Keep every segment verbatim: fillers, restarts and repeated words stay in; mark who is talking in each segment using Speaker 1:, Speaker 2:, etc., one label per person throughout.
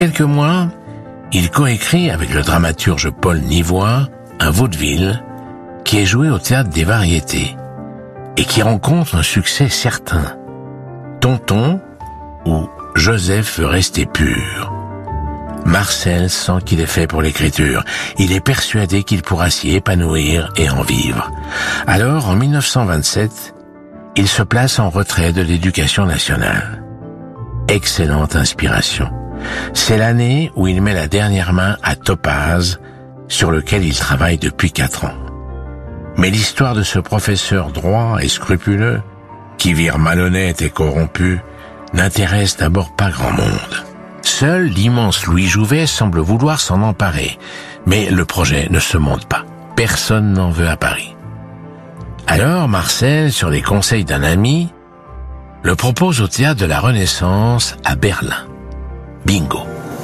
Speaker 1: Quelques mois, il coécrit avec le dramaturge Paul Nivois un vaudeville qui est joué au Théâtre des Variétés et qui rencontre un succès certain. Tonton ou Joseph veut rester pur. Marcel sent qu'il est fait pour l'écriture. Il est persuadé qu'il pourra s'y épanouir et en vivre. Alors, en mille neuf cent vingt-sept, il se place en retrait de l'éducation nationale. Excellente inspiration. C'est l'année où il met la dernière main à Topaz, sur lequel il travaille depuis quatre ans. Mais l'histoire de ce professeur droit et scrupuleux, qui vire malhonnête et corrompu, n'intéresse d'abord pas grand monde. Seul l'immense Louis Jouvet semble vouloir s'en emparer, mais le projet ne se monte pas. Personne n'en veut à Paris. Alors Marcel, sur les conseils d'un ami, le propose au Théâtre de la Renaissance à Berlin. Bingo.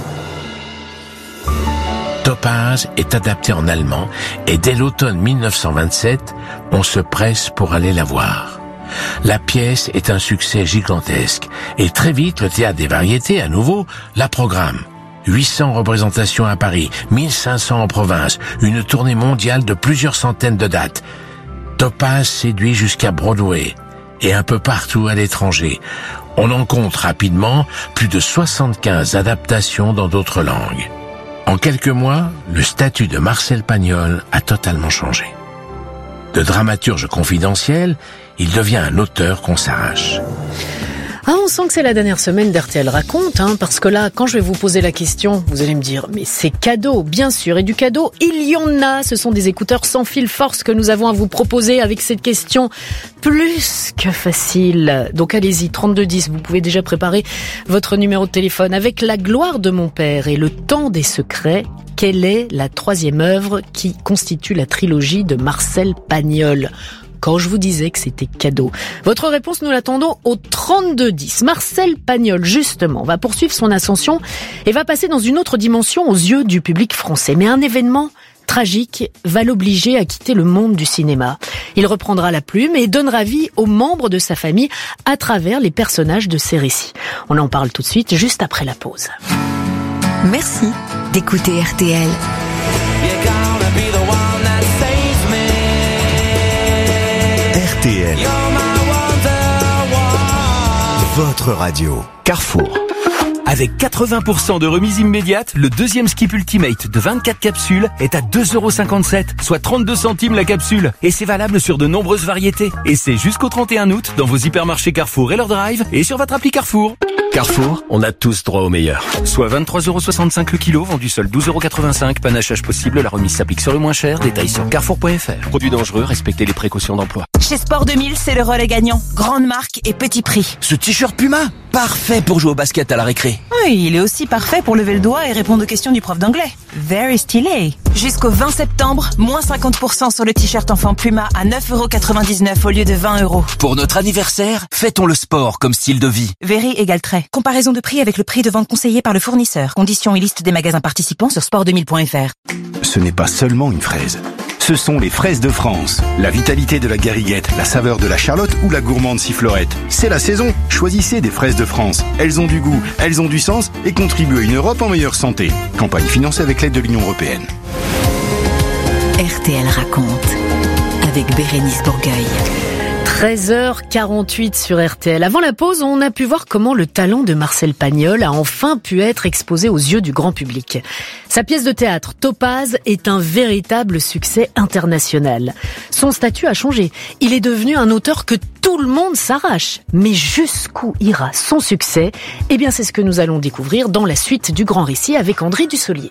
Speaker 1: Topaz est adapté en allemand et dès l'automne mille neuf cent vingt-sept, on se presse pour aller la voir. La pièce est un succès gigantesque et très vite le Théâtre des Variétés, à nouveau, la programme. huit cents représentations à Paris, mille cinq cents en province, une tournée mondiale de plusieurs centaines de dates. Topaz séduit jusqu'à Broadway et un peu partout à l'étranger. On en compte rapidement plus de soixante-quinze adaptations dans d'autres langues. En quelques mois, le statut de Marcel Pagnol a totalement changé. De dramaturge confidentiel, il devient un auteur qu'on s'arrache.
Speaker 2: Ah, on sent que c'est la dernière semaine d'R T L Raconte, hein, parce que là, quand je vais vous poser la question, vous allez me dire, mais c'est cadeau, bien sûr, et du cadeau, il y en a. Ce sont des écouteurs sans fil force que nous avons à vous proposer avec cette question plus que facile. Donc allez-y, trente-deux dix, vous pouvez déjà préparer votre numéro de téléphone. Avec La gloire de mon père et Le temps des secrets, quelle est la troisième œuvre qui constitue la trilogie de Marcel Pagnol ? Quand je vous disais que c'était cadeau. Votre réponse, nous l'attendons au trente-deux dix. Marcel Pagnol, justement, va poursuivre son ascension et va passer dans une autre dimension aux yeux du public français. Mais un événement tragique va l'obliger à quitter le monde du cinéma. Il reprendra la plume et donnera vie aux membres de sa famille à travers les personnages de ses récits. On en parle tout de suite, juste après la pause.
Speaker 3: Merci d'écouter R T L.
Speaker 4: R T L, votre radio.
Speaker 5: Carrefour. Avec quatre-vingts pour cent de remise immédiate, le deuxième Skip Ultimate de vingt-quatre capsules est à deux euros cinquante-sept, soit trente-deux centimes la capsule. Et c'est valable sur de nombreuses variétés. Et c'est jusqu'au trente et un août dans vos hypermarchés Carrefour et leur drive et sur votre appli Carrefour. Carrefour, on a tous droit au meilleur. Soit vingt-trois euros soixante-cinq le kilo, vendu seul douze euros quatre-vingt-cinq. Panachage possible, la remise s'applique sur le moins cher. Détails sur carrefour point f r. Produits dangereux, respectez les précautions d'emploi.
Speaker 6: Chez Sport deux mille, c'est le relais gagnant. Grande marque et petit prix.
Speaker 7: Ce t-shirt Puma, parfait pour jouer au basket à la récré.
Speaker 6: Oui, il est aussi parfait pour lever le doigt et répondre aux questions du prof d'anglais. Very stylé. Jusqu'au vingt septembre, moins cinquante pour cent sur le t-shirt enfant Puma à neuf euros quatre-vingt-dix-neuf au lieu de vingt euros.
Speaker 7: Pour notre anniversaire, fêtons le sport comme style de vie.
Speaker 6: Very égale trait. Comparaison de prix avec le prix de vente conseillé par le fournisseur. Conditions et liste des magasins participants sur sport deux mille point f r.
Speaker 4: Ce n'est pas seulement une fraise. Ce sont les fraises de France. La vitalité de la gariguette, la saveur de la charlotte ou la gourmande sifflorette. C'est la saison. Choisissez des fraises de France. Elles ont du goût, elles ont du sens et contribuent à une Europe en meilleure santé. Campagne financée avec l'aide de l'Union européenne.
Speaker 3: R T L Raconte avec Bérénice Bourgueil.
Speaker 2: treize heures quarante-huit sur R T L. Avant la pause, on a pu voir comment le talent de Marcel Pagnol a enfin pu être exposé aux yeux du grand public. Sa pièce de théâtre, Topaz, est un véritable succès international. Son statut a changé. Il est devenu un auteur que tout le monde s'arrache. Mais jusqu'où ira son succès ? Eh bien, c'est ce que nous allons découvrir dans la suite du grand récit avec André Dussolier.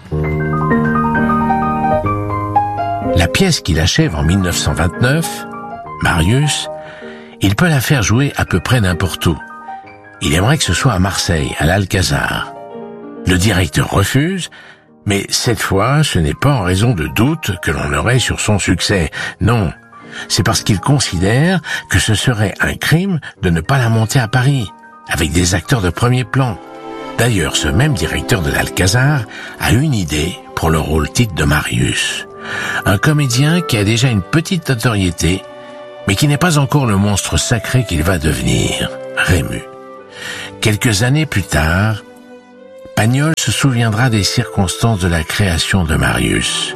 Speaker 1: La pièce qu'il achève en mille neuf cent vingt-neuf, Marius, il peut la faire jouer à peu près n'importe où. Il aimerait que ce soit à Marseille, à l'Alcazar. Le directeur refuse, mais cette fois, ce n'est pas en raison de doutes que l'on aurait sur son succès. Non, c'est parce qu'il considère que ce serait un crime de ne pas la monter à Paris, avec des acteurs de premier plan. D'ailleurs, ce même directeur de l'Alcazar a une idée pour le rôle titre de Marius. Un comédien qui a déjà une petite notoriété, mais qui n'est pas encore le monstre sacré qu'il va devenir, Rému. Quelques années plus tard, Pagnol se souviendra des circonstances de la création de Marius,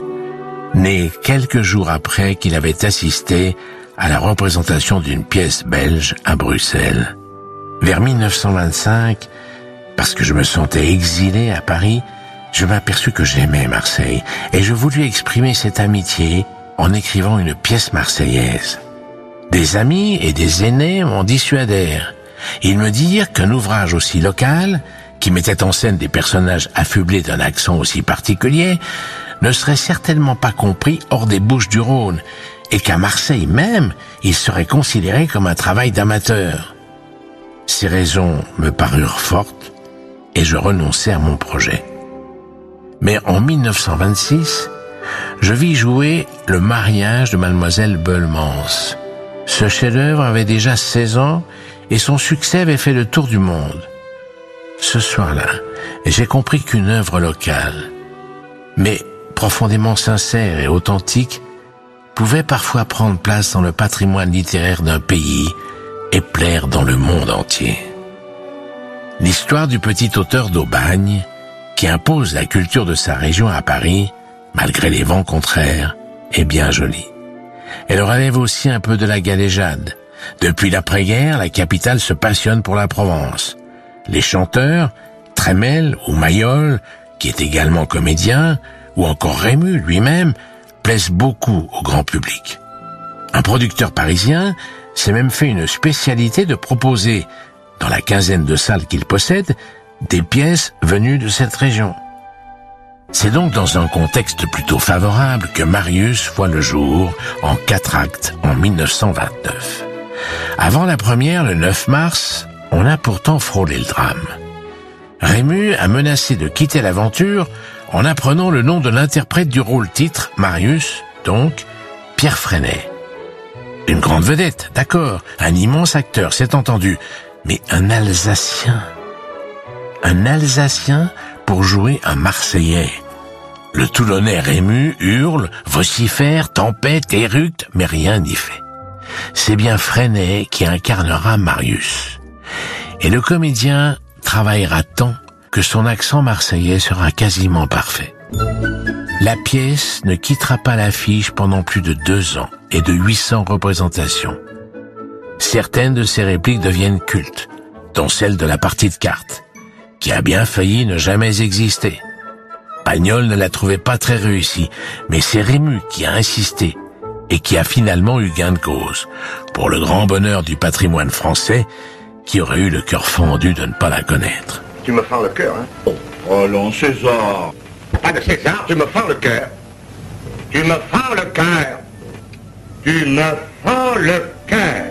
Speaker 1: né quelques jours après qu'il avait assisté à la représentation d'une pièce belge à Bruxelles. Vers mille neuf cent vingt-cinq, parce que je me sentais exilé à Paris, je m'aperçus que j'aimais Marseille et je voulus exprimer cette amitié en écrivant une pièce marseillaise. Des amis et des aînés m'en dissuadèrent. Ils me dirent qu'un ouvrage aussi local, qui mettait en scène des personnages affublés d'un accent aussi particulier, ne serait certainement pas compris hors des Bouches-du-Rhône, et qu'à Marseille même, il serait considéré comme un travail d'amateur. Ces raisons me parurent fortes, et je renonçai à mon projet. Mais en mille neuf cent vingt-six, je vis jouer Le mariage de Mademoiselle Beulemans. Ce chef-d'œuvre avait déjà seize ans, et son succès avait fait le tour du monde. Ce soir-là, j'ai compris qu'une œuvre locale, mais profondément sincère et authentique, pouvait parfois prendre place dans le patrimoine littéraire d'un pays et plaire dans le monde entier. L'histoire du petit auteur d'Aubagne, qui impose la culture de sa région à Paris, malgré les vents contraires, est bien jolie. Elle relève aussi un peu de la galéjade. Depuis l'après-guerre, la capitale se passionne pour la Provence. Les chanteurs, Trémel ou Mayol, qui est également comédien, ou encore Rému lui-même, plaisent beaucoup au grand public. Un producteur parisien s'est même fait une spécialité de proposer, dans la quinzaine de salles qu'il possède, des pièces venues de cette région. C'est donc dans un contexte plutôt favorable que Marius voit le jour en quatre actes en mille neuf cent vingt-neuf. Avant la première, le neuf mars, on a pourtant frôlé le drame. Rému a menacé de quitter l'aventure en apprenant le nom de l'interprète du rôle-titre, Marius, donc, Pierre Freinet. Une grande vedette, d'accord, un immense acteur, c'est entendu, mais un Alsacien. Un Alsacien pour jouer un Marseillais. Le Toulonnais Rému hurle, vocifère, tempête, éructe, mais rien n'y fait. C'est bien Freinet qui incarnera Marius. Et le comédien travaillera tant que son accent marseillais sera quasiment parfait. La pièce ne quittera pas l'affiche pendant plus de deux ans et de huit cents représentations. Certaines de ses répliques deviennent cultes, dont celle de la partie de cartes, qui a bien failli ne jamais exister. Pagnol ne la trouvait pas très réussie, mais c'est Rému qui a insisté et qui a finalement eu gain de cause, pour le grand bonheur du patrimoine français, qui aurait eu le cœur fendu de ne pas la connaître.
Speaker 8: Tu me fends le cœur, hein? Oh, allons, César. Pas de César, tu me fends le cœur. Tu me fends le cœur. Tu me fends le cœur.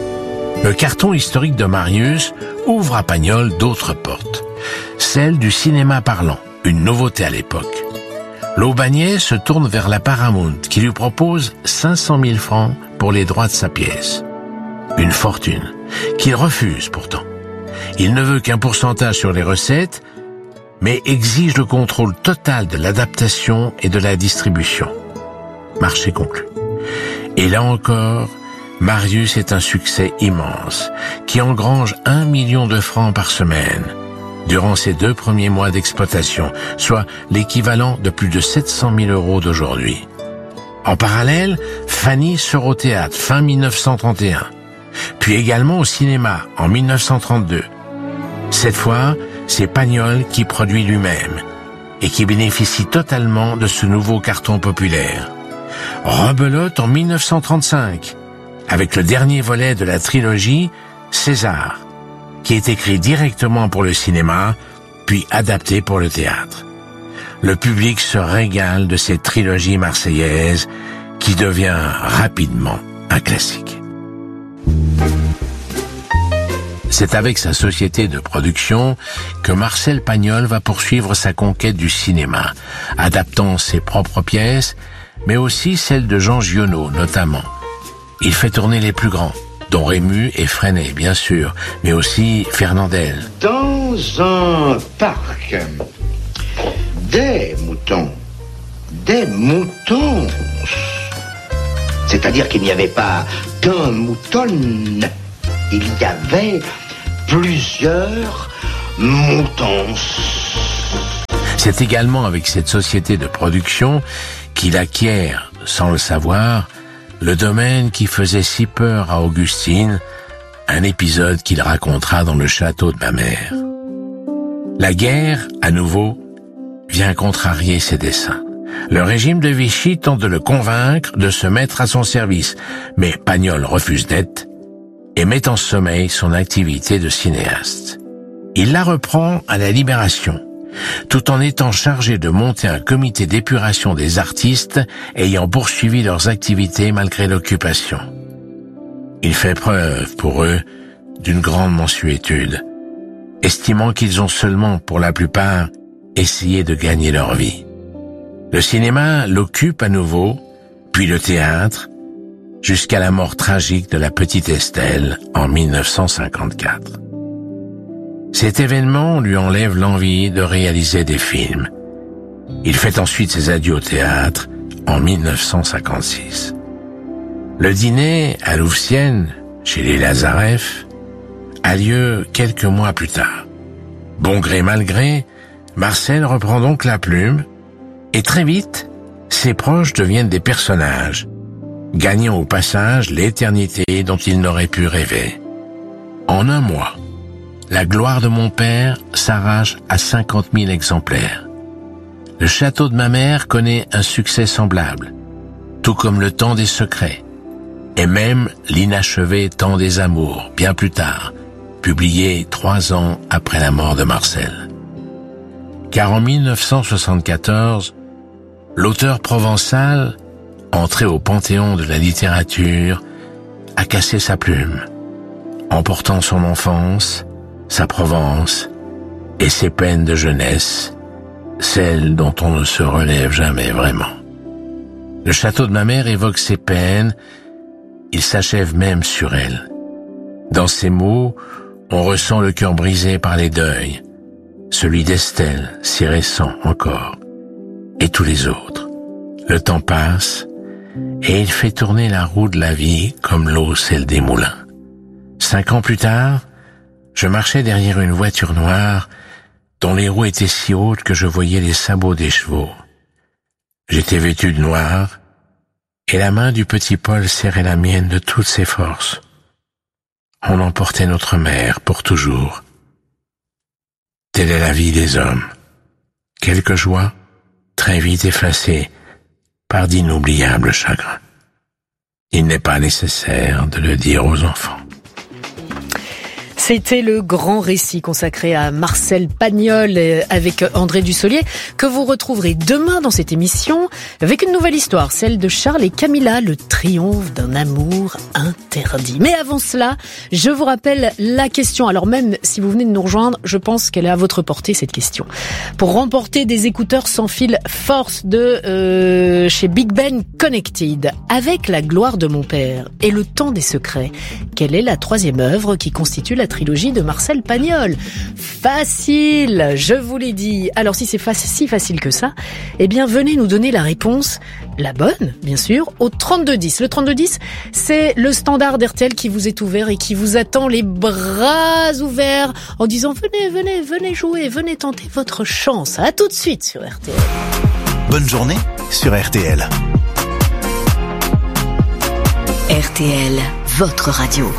Speaker 1: Le carton historique de Marius ouvre à Pagnol d'autres portes. Celle du cinéma parlant, une nouveauté à l'époque. L'Aubagnais se tourne vers la Paramount, qui lui propose cinq cent mille francs pour les droits de sa pièce. Une fortune, qu'il refuse pourtant. Il ne veut qu'un pourcentage sur les recettes, mais exige le contrôle total de l'adaptation et de la distribution. Marché conclu. Et là encore, Marius est un succès immense, qui engrange un million de francs par semaine, durant ses deux premiers mois d'exploitation, soit l'équivalent de plus de sept cent mille euros d'aujourd'hui. En parallèle, Fanny sort au théâtre fin mille neuf cent trente et un, puis également au cinéma en mille neuf cent trente-deux. Cette fois, c'est Pagnol qui produit lui-même et qui bénéficie totalement de ce nouveau carton populaire. Rebelote en mille neuf cent trente-cinq, avec le dernier volet de la trilogie César, qui est écrit directement pour le cinéma, puis adapté pour le théâtre. Le public se régale de cette trilogie marseillaise qui devient rapidement un classique. C'est avec sa société de production que Marcel Pagnol va poursuivre sa conquête du cinéma, adaptant ses propres pièces, mais aussi celles de Jean Giono notamment. Il fait tourner les plus grands, dont Rému et Freinet, bien sûr, mais aussi Fernandel.
Speaker 8: Dans un parc, des moutons, des moutons. C'est-à-dire qu'il n'y avait pas qu'un mouton, il y avait plusieurs moutons.
Speaker 1: C'est également avec cette société de production qu'il acquiert, sans le savoir, le domaine qui faisait si peur à Augustine, un épisode qu'il racontera dans le château de ma mère. La guerre, à nouveau, vient contrarier ses desseins. Le régime de Vichy tente de le convaincre de se mettre à son service, mais Pagnol refuse net et met en sommeil son activité de cinéaste. Il la reprend à la Libération, tout en étant chargé de monter un comité d'épuration des artistes ayant poursuivi leurs activités malgré l'occupation. Il fait preuve, pour eux, d'une grande mansuétude, estimant qu'ils ont seulement, pour la plupart, essayé de gagner leur vie. Le cinéma l'occupe à nouveau, puis le théâtre, jusqu'à la mort tragique de la petite Estelle en mille neuf cent cinquante-quatre. Cet événement lui enlève l'envie de réaliser des films. Il fait ensuite ses adieux au théâtre en mille neuf cent cinquante-six. Le dîner à Louvciennes, chez les Lazareff, a lieu quelques mois plus tard. Bon gré mal gré, Marcel reprend donc la plume, et très vite, ses proches deviennent des personnages, gagnant au passage l'éternité dont il n'aurait pu rêver. En un mois, La gloire de mon père s'arrache à cinquante mille exemplaires. Le château de ma mère connaît un succès semblable, tout comme Le temps des secrets, et même L'inachevé temps des amours, bien plus tard, publié trois ans après la mort de Marcel. Car en mille neuf cent soixante-quatorze, l'auteur provençal, entré au panthéon de la littérature, a cassé sa plume, emportant son enfance, sa Provence et ses peines de jeunesse, celles dont on ne se relève jamais vraiment. Le château de ma mère évoque ses peines, il s'achève même sur elle. Dans ces mots, on ressent le cœur brisé par les deuils, celui d'Estelle, si récent encore, et tous les autres. Le temps passe, et il fait tourner la roue de la vie comme l'eau celle des moulins. Cinq ans plus tard, je marchais derrière une voiture noire dont les roues étaient si hautes que je voyais les sabots des chevaux. J'étais vêtu de noir, et la main du petit Paul serrait la mienne de toutes ses forces. On emportait notre mère pour toujours. Telle est la vie des hommes. Quelques joies, très vite effacées par d'inoubliables chagrins. Il n'est pas nécessaire de le dire aux enfants.
Speaker 2: C'était le grand récit consacré à Marcel Pagnol avec André Dussolier, que vous retrouverez demain dans cette émission avec une nouvelle histoire, celle de Charles et Camilla, le triomphe d'un amour interdit. Mais avant cela, je vous rappelle la question. Alors même si vous venez de nous rejoindre, je pense qu'elle est à votre portée, cette question. Pour remporter des écouteurs sans fil Force de euh, chez Big Ben Connected, avec La gloire de mon père et Le temps des secrets, quelle est la troisième œuvre qui constitue la trilogie de Marcel Pagnol? Facile, je vous l'ai dit. Alors si c'est fa- si facile que ça, eh bien venez nous donner la réponse, la bonne, bien sûr, au trente-deux dix. Le trente-deux dix, c'est le standard d'R T L qui vous est ouvert et qui vous attend les bras ouverts en disant venez, venez, venez jouer, venez tenter votre chance. À tout de suite sur R T L.
Speaker 9: Bonne journée sur R T L.
Speaker 3: R T L, votre radio.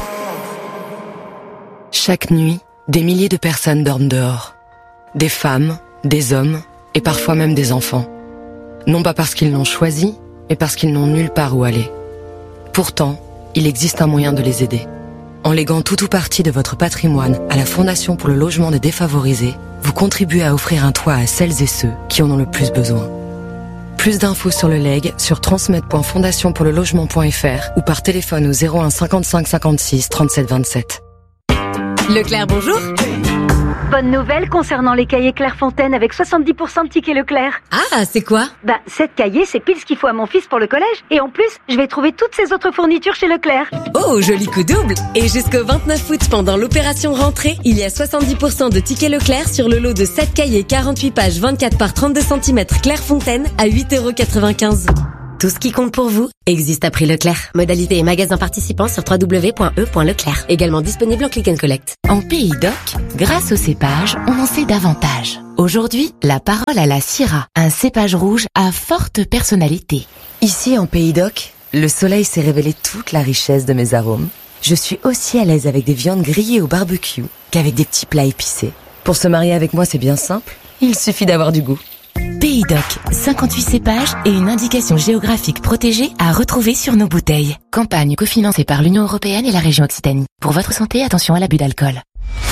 Speaker 3: Chaque nuit, des milliers de personnes dorment dehors. Des femmes, des hommes et parfois même des enfants. Non pas parce qu'ils l'ont choisi, mais parce qu'ils n'ont nulle part où aller. Pourtant, il existe un moyen de les aider. En léguant tout ou partie de votre patrimoine à la Fondation pour le logement des défavorisés, vous contribuez à offrir un toit à celles et ceux qui en ont le plus besoin. Plus d'infos sur le legs sur transmet point fondation pour le logement point f r ou par téléphone au zéro un cinquante-cinq cinquante-six trente-sept vingt-sept.
Speaker 10: Leclerc, bonjour.
Speaker 11: Bonne nouvelle concernant les cahiers Clairefontaine avec soixante-dix pour cent de tickets Leclerc.
Speaker 10: Ah, c'est quoi?
Speaker 11: Bah, sept cahiers, c'est pile ce qu'il faut à mon fils pour le collège. Et en plus, je vais trouver toutes ces autres fournitures chez Leclerc.
Speaker 10: Oh, joli coup double. Et jusqu'au vingt-neuf août, pendant l'opération rentrée, il y a soixante-dix pour cent de tickets Leclerc sur le lot de sept cahiers quarante-huit pages vingt-quatre par trente-deux centimètres Clairefontaine à huit euros quatre-vingt-quinze.
Speaker 12: Tout ce qui compte pour vous existe à prix Leclerc. Modalité et magasin participants sur w w w point e point leclerc. Également disponible en click and collect.
Speaker 13: En Pays d'Oc, grâce au cépage, on en sait davantage. Aujourd'hui, la parole à la Syrah, un cépage rouge à forte personnalité.
Speaker 3: Ici, en Pays d'Oc, le soleil s'est révélé toute la richesse de mes arômes. Je suis aussi à l'aise avec des viandes grillées au barbecue qu'avec des petits plats épicés. Pour se marier avec moi, c'est bien simple. Il suffit d'avoir du goût.
Speaker 13: Pays d'Oc, cinquante-huit cépages et une indication géographique protégée à retrouver sur nos bouteilles. Campagne cofinancée par l'Union européenne et la région Occitanie. Pour votre santé, attention à l'abus d'alcool.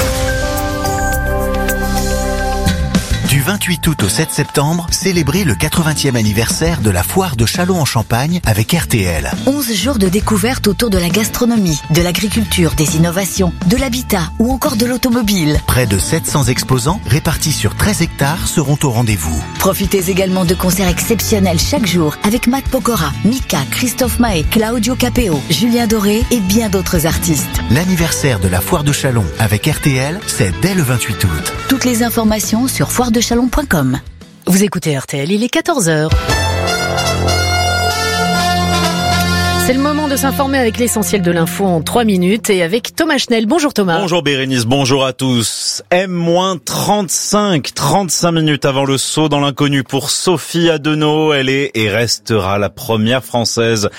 Speaker 9: Du vingt-huit août au sept septembre, célébrez le quatre-vingtième anniversaire de la foire de Châlons-en-Champagne avec R T L.
Speaker 14: onze jours de découverte autour de la gastronomie, de l'agriculture, des innovations, de l'habitat ou encore de l'automobile.
Speaker 9: Près de sept cents exposants répartis sur treize hectares seront au rendez-vous.
Speaker 14: Profitez également de concerts exceptionnels chaque jour avec Matt Pokora, Mika, Christophe Maé, Claudio Capeo, Julien Doré et bien d'autres artistes.
Speaker 9: L'anniversaire de la foire de Châlons avec R T L, c'est dès le vingt-huit août.
Speaker 14: Toutes les informations sur foire de chalon point com.
Speaker 2: Vous écoutez R T L, il est quatorze heures. C'est le moment de s'informer avec l'essentiel de l'info en trois minutes et avec Thomas Schnell. Bonjour Thomas.
Speaker 15: Bonjour Bérénice, bonjour à tous. M trente-cinq, trente-cinq minutes avant le saut dans l'inconnu pour Sophie Adenau. Elle est et restera la première Française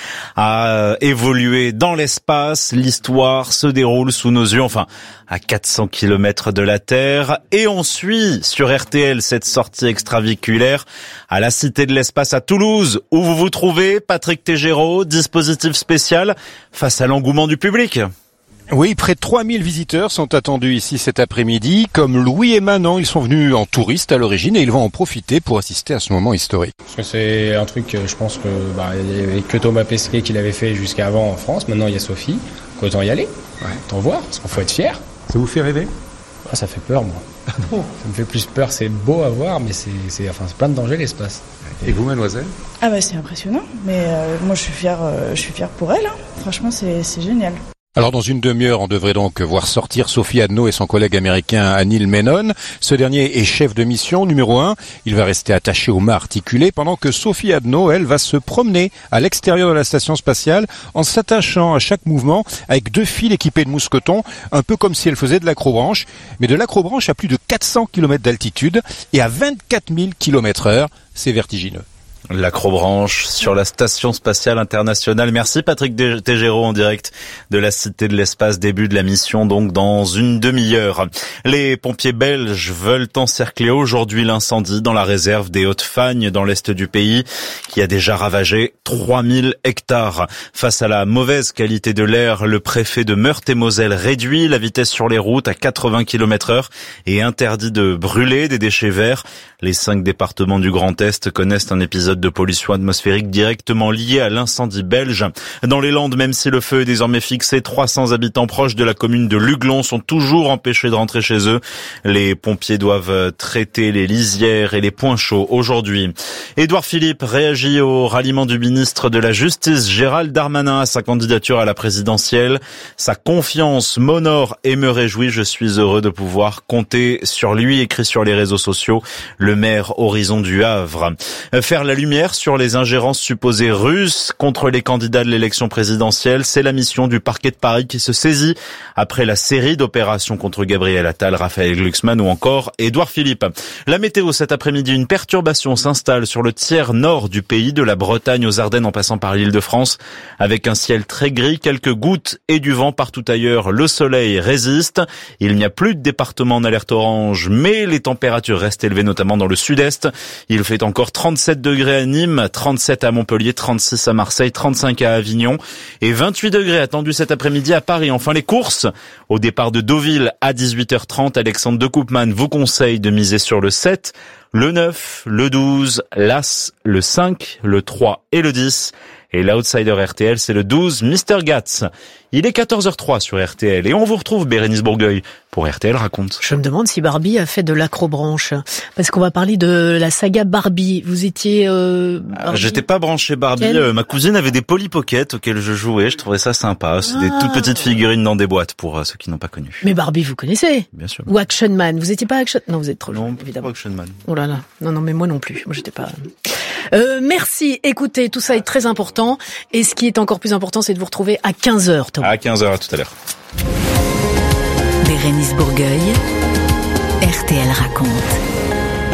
Speaker 15: à évoluer dans l'espace. L'histoire se déroule sous nos yeux, enfin à quatre cents kilomètres de la Terre. Et on suit sur R T L cette sortie extravéhiculaire à la Cité de l'Espace à Toulouse, où vous vous trouvez, Patrick Tégéraud, dispositif spécial face à l'engouement du public.
Speaker 16: Oui, près de trois mille visiteurs sont attendus ici cet après-midi. Comme Louis et Manon, ils sont venus en touriste à l'origine et ils vont en profiter pour assister à ce moment historique.
Speaker 17: Parce que c'est un truc, je pense que bah, il n'y avait que Thomas Pesquet qui l'avait fait jusqu'à avant en France. Maintenant, il y a Sophie. Autant y aller, ouais. Autant voir, parce qu'il faut être fier.
Speaker 16: Ça vous fait rêver ?
Speaker 17: Ah, ça fait peur, moi. Ah bon ? Ça me fait plus peur. C'est beau à voir, mais c'est, c'est, enfin, c'est plein de dangers, l'espace.
Speaker 16: Et vous, mademoiselle ?
Speaker 18: Ah bah c'est impressionnant, mais euh, moi je suis fière, euh, je suis fière pour elle. Hein. Franchement, c'est, c'est génial.
Speaker 16: Alors dans une demi-heure, on devrait donc voir sortir Sophie Adenau et son collègue américain Anil Menon. Ce dernier est chef de mission numéro un. Il va rester attaché au mât articulé pendant que Sophie Adenau, elle, va se promener à l'extérieur de la station spatiale en s'attachant à chaque mouvement avec deux fils équipés de mousquetons, un peu comme si elle faisait de l'acrobranche, mais de l'acrobranche à plus de quatre cents kilomètres d'altitude et à vingt-quatre mille kilomètres heure. C'est vertigineux.
Speaker 15: L'acrobranche sur la Station Spatiale Internationale. Merci Patrick Tégéraud en direct de la Cité de l'Espace. Début de la mission donc dans une demi-heure. Les pompiers belges veulent encercler aujourd'hui l'incendie dans la réserve des Hautes-Fagnes dans l'est du pays qui a déjà ravagé trois mille hectares. Face à la mauvaise qualité de l'air, le préfet de Meurthe-et-Moselle réduit la vitesse sur les routes à quatre-vingts kilomètres heure et interdit de brûler des déchets verts. Les cinq départements du Grand Est connaissent un épisode de pollution atmosphérique directement lié à l'incendie belge. Dans les Landes, même si le feu est désormais fixé, trois cents habitants proches de la commune de Luglon sont toujours empêchés de rentrer chez eux. Les pompiers doivent traiter les lisières et les points chauds aujourd'hui. Édouard Philippe réagit au ralliement du ministre de la Justice Gérald Darmanin à sa candidature à la présidentielle. Sa confiance m'honore et me réjouit. Je suis heureux de pouvoir compter sur lui, écrit sur les réseaux sociaux le maire Horizon du Havre. Faire la lumière sur les ingérences supposées russes contre les candidats de l'élection présidentielle, c'est la mission du parquet de Paris qui se saisit après la série d'opérations contre Gabriel Attal, Raphaël Glucksmann ou encore Édouard Philippe. La météo cet après-midi, une perturbation s'installe sur le tiers nord du pays, de la Bretagne aux Ardennes en passant par l'Île-de-France, avec un ciel très gris, quelques gouttes et du vent partout ailleurs. Le soleil résiste. Il n'y a plus de département en alerte orange, mais les températures restent élevées, notamment dans le sud-est. Il fait encore trente-sept degrés à Nîmes, trente-sept à Montpellier, trente-six à Marseille, trente-cinq à Avignon et vingt-huit degrés attendus cet après-midi à Paris. Enfin, les courses. Au départ de Deauville à dix-huit heures trente, Alexandre de Koopman vous conseille de miser sur le sept, le neuf, le douze, l'As, le cinq, le trois et le dix. Et l'outsider R T L, c'est le douze, Mister Gatz. Il est quatorze heures trois sur R T L et on vous retrouve, Bérénice Bourgueil, pour R T L Raconte.
Speaker 2: Je me demande si Barbie a fait de l'acrobranche, parce qu'on va parler de la saga Barbie. Vous étiez... Euh,
Speaker 15: Barbie. J'étais pas branché Barbie. Euh, ma cousine avait des Polly Pocket auxquels je jouais. Je trouvais ça sympa. C'est ah. des toutes petites figurines dans des boîtes pour euh, ceux qui n'ont pas connu.
Speaker 2: Mais Barbie, vous connaissez ?
Speaker 15: Bien sûr.
Speaker 2: Ou Action Man. Vous étiez pas Action... Non, vous êtes trop
Speaker 15: jeune,
Speaker 2: non, évidemment.
Speaker 15: Pas Action Man.
Speaker 2: Oh là là. Non, non, mais moi non plus. Moi, j'étais pas... Euh, merci. Écoutez, tout ça est très important. Et ce qui est encore plus important, c'est de vous retrouver à quinze heures, Thomas.
Speaker 15: À quinze heures, à tout à l'heure.
Speaker 14: Bérénice Bourgueil, R T L Raconte.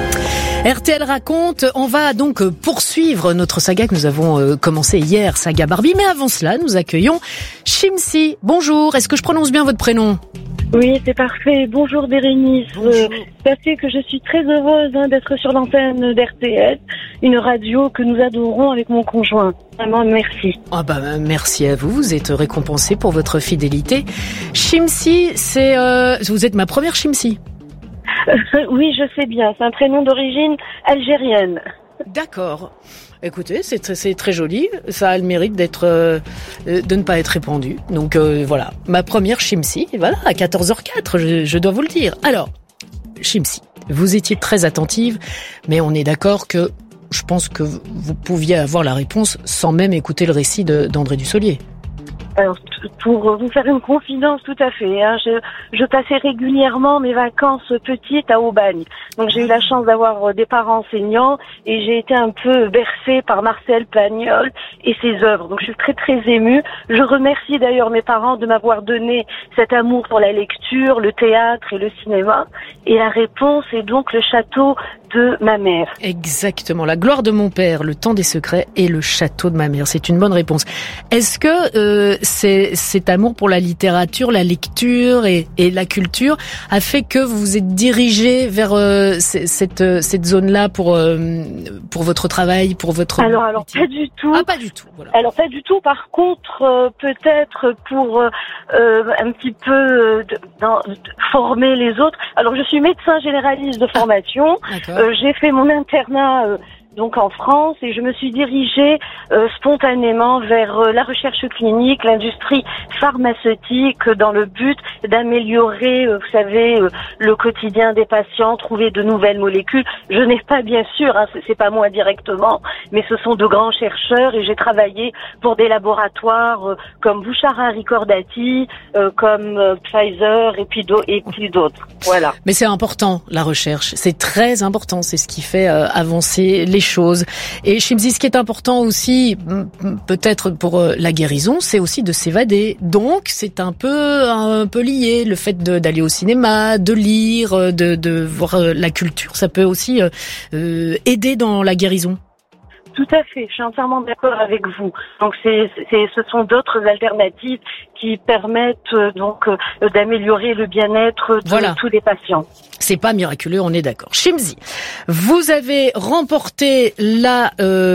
Speaker 2: R T L raconte, on va donc poursuivre notre saga que nous avons commencé hier, saga Barbie. Mais avant cela, nous accueillons Shimsi. Bonjour, est-ce que je prononce bien votre prénom ?
Speaker 19: Oui, c'est parfait. Bonjour Bérénice. Euh, sachez que je suis très heureuse hein, d'être sur l'antenne d'R T L, une radio que nous adorons avec mon conjoint. Vraiment, merci.
Speaker 2: Ah bah merci à vous, vous êtes récompensée pour votre fidélité. Shimsi, c'est euh, vous êtes ma première Shimsi.
Speaker 19: Euh, oui, je sais bien. C'est un prénom d'origine algérienne.
Speaker 2: D'accord. Écoutez, c'est très, c'est très joli. Ça a le mérite d'être, euh, de ne pas être répandu. Donc euh, voilà, ma première Shimsi. Voilà, à quatorze heures quatre, je, je dois vous le dire. Alors, Shimsi, vous étiez très attentive, mais on est d'accord que je pense que vous pouviez avoir la réponse sans même écouter le récit de, d'André Dussolier.
Speaker 19: Alors, pour vous faire une confidence, tout à fait. Hein, je, je passais régulièrement mes vacances petites à Aubagne. Donc j'ai eu la chance d'avoir des parents enseignants et j'ai été un peu bercée par Marcel Pagnol et ses œuvres. Donc je suis très très émue. Je remercie d'ailleurs mes parents de m'avoir donné cet amour pour la lecture, le théâtre et le cinéma. Et la réponse est donc le château de ma mère.
Speaker 2: Exactement. La gloire de mon père, le temps des secrets et le château de ma mère. C'est une bonne réponse. Est-ce que euh, c'est, cet amour pour la littérature, la lecture et, et la culture a fait que vous vous êtes dirigé vers euh, cette, cette zone-là pour, euh, pour votre travail, pour votre...
Speaker 19: Alors, alors pas du tout.
Speaker 2: Ah, pas du tout. Voilà.
Speaker 19: Alors, pas du tout. Par contre, euh, peut-être pour euh, euh, un petit peu euh, de, dans, de former les autres. Alors, je suis médecin généraliste de formation.
Speaker 2: Ah,
Speaker 19: euh, j'ai fait mon internat... Euh, donc en France, et je me suis dirigée euh, spontanément vers euh, la recherche clinique, l'industrie pharmaceutique, dans le but d'améliorer, euh, vous savez, euh, le quotidien des patients, trouver de nouvelles molécules. Je n'ai pas, bien sûr, hein, c'est pas moi directement, mais ce sont de grands chercheurs, et j'ai travaillé pour des laboratoires euh, comme Bouchara Ricordati, euh, comme euh, Pfizer, et puis, do- et puis d'autres. Voilà.
Speaker 2: Mais c'est important, la recherche. C'est très important. C'est ce qui fait euh, avancer les choses. Et Shimsi, ce qui est important aussi, peut-être pour la guérison, c'est aussi de s'évader. Donc, c'est un peu un peu lié. Le fait de, d'aller au cinéma, de lire, de, de voir la culture, ça peut aussi euh, aider dans la guérison.
Speaker 19: Tout à fait, je suis entièrement d'accord avec vous. Donc c'est, c'est, ce sont d'autres alternatives qui permettent euh, donc euh, d'améliorer le bien-être de voilà. tous les patients.
Speaker 2: C'est pas miraculeux, on est d'accord. Shimsi, vous avez remporté la,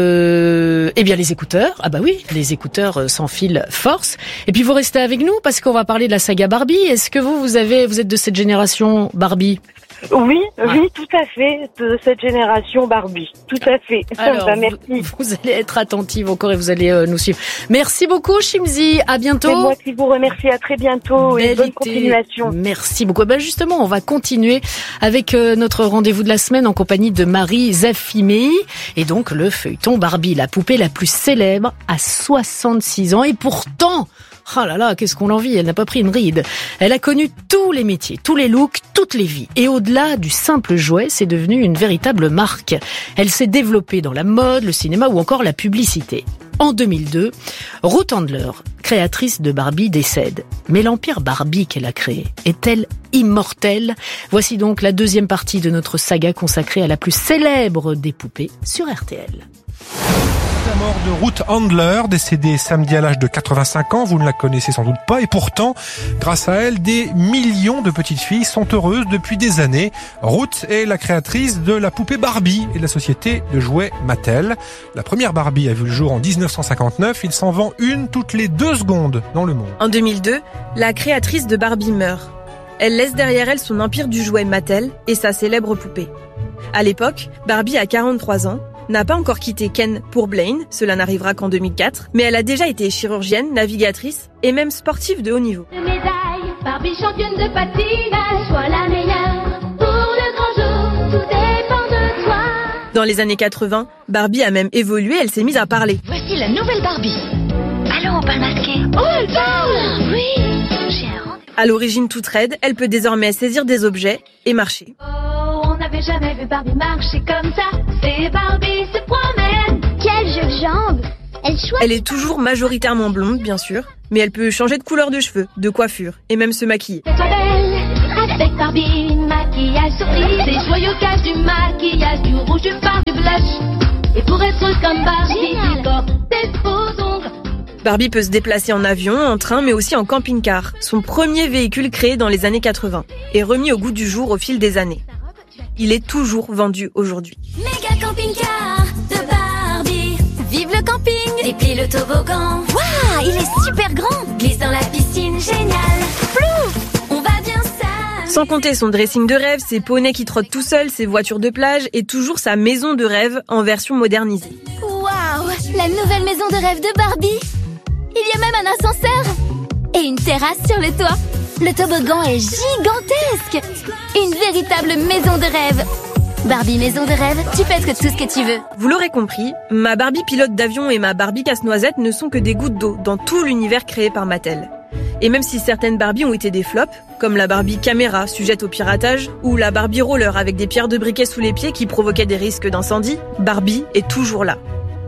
Speaker 2: euh, eh bien les écouteurs. Ah bah oui, les écouteurs sans fil force. Et puis vous restez avec nous parce qu'on va parler de la saga Barbie. Est-ce que vous, vous avez, vous êtes de cette génération Barbie?
Speaker 19: Oui, oui, tout à fait, de cette génération Barbie, tout à fait.
Speaker 2: Alors, bah, merci. Vous, vous allez être attentive encore et vous allez euh, nous suivre. Merci beaucoup, Shimsi. À bientôt.
Speaker 19: C'est moi qui vous remercie. À très bientôt. Belle et bonne été. Continuation.
Speaker 2: Merci beaucoup. Bah, justement, on va continuer avec euh, notre rendez-vous de la semaine en compagnie de Marie Zafimei et donc le feuilleton Barbie, la poupée la plus célèbre à soixante-six ans et pourtant... Oh là là, qu'est-ce qu'on l'envie, elle n'a pas pris une ride. Elle a connu tous les métiers, tous les looks, toutes les vies. Et au-delà du simple jouet, c'est devenu une véritable marque. Elle s'est développée dans la mode, le cinéma ou encore la publicité. En deux mille deux, Ruth Handler, créatrice de Barbie, décède. Mais l'empire Barbie qu'elle a créé est-elle immortelle ? Voici donc la deuxième partie de notre saga consacrée à la plus célèbre des poupées sur R T L.
Speaker 20: La mort de Ruth Handler, décédée samedi à l'âge de quatre-vingt-cinq ans, vous ne la connaissez sans doute pas, et pourtant, grâce à elle, des millions de petites filles sont heureuses depuis des années. Ruth est la créatrice de la poupée Barbie et de la société de jouets Mattel. La première Barbie a vu le jour en dix-neuf cent cinquante-neuf, il s'en vend une toutes les deux secondes dans le monde.
Speaker 21: En deux mille deux, la créatrice de Barbie meurt. Elle laisse derrière elle son empire du jouet Mattel et sa célèbre poupée. À l'époque, Barbie a quarante-trois ans, n'a pas encore quitté Ken pour Blaine, cela n'arrivera qu'en deux mille quatre, mais elle a déjà été chirurgienne, navigatrice et même sportive de haut niveau.
Speaker 22: Médaille, Barbie championne de patinage, sois la meilleure pour le grand jour, tout dépend de toi.
Speaker 21: Dans les années quatre-vingts, Barbie a même évolué, elle s'est mise à parler.
Speaker 22: Voici la nouvelle Barbie. Allô, au bal masqué. Oh, elle parle. Oui, j'ai un rendez-vous.
Speaker 21: À l'origine toute raide, elle peut désormais saisir des objets et marcher.
Speaker 22: Oh, on n'avait jamais vu Barbie marcher comme ça. C'est Barbie se promène. Quel jeu de jambes. Elle choisit.
Speaker 21: Elle est toujours majoritairement blonde, bien sûr, mais elle peut changer de couleur de cheveux, de coiffure et même se maquiller.
Speaker 22: Fais-toi belle avec Barbie maquillée. maquillage souris. Des joyaux cachent du maquillage, du rouge, du fard, du blush. Et pour être comme Barbie, il porte des faux ongles.
Speaker 21: Barbie peut se déplacer en avion, en train, mais aussi en camping-car. Son premier véhicule créé dans les années quatre-vingts et remis au goût du jour au fil des années. Il est toujours vendu aujourd'hui.
Speaker 22: Méga camping-car de Barbie. Vive le camping. Déplie le toboggan. Waouh, il est super grand. Glisse dans la piscine, génial. Plouf, on va bien ça.
Speaker 21: Sans compter son dressing de rêve, ses poneys qui trottent tout seuls, ses voitures de plage et toujours sa maison de rêve en version modernisée.
Speaker 22: Waouh, la nouvelle maison de rêve de Barbie. Il y a même un ascenseur et une terrasse sur le toit. Le toboggan est gigantesque. Une véritable maison de rêve. Barbie maison de rêve, tu peux être tout ce que tu veux.
Speaker 21: Vous l'aurez compris, ma Barbie pilote d'avion et ma Barbie casse-noisette ne sont que des gouttes d'eau dans tout l'univers créé par Mattel. Et même si certaines Barbies ont été des flops, comme la Barbie caméra sujette au piratage, ou la Barbie roller avec des pierres de briquet sous les pieds qui provoquaient des risques d'incendie, Barbie est toujours là.